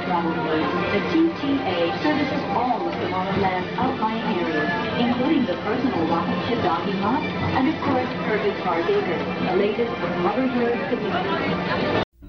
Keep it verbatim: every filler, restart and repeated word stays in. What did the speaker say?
travel news, the T T A services all of Tomorrowland's outlying areas, including the personal rocket ship docking lot, and of course, Kirby Park Acres, the latest from Rubber Bird Community.